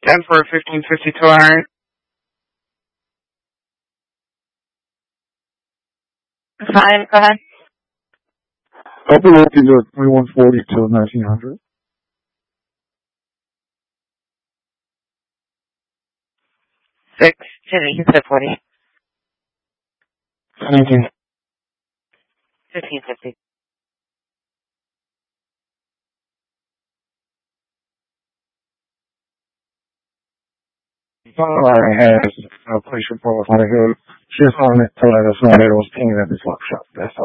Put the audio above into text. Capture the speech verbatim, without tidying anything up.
ten for fifteen fifty-two, alright. Fine, go ahead. Open looking to twenty-one forty to nineteen hundred. Six, Jimmy, you said forty. nineteen. Fifteen fifty. Alright, has a place report on it. Just on it to let us know that it was pinged at this workshop. That's all.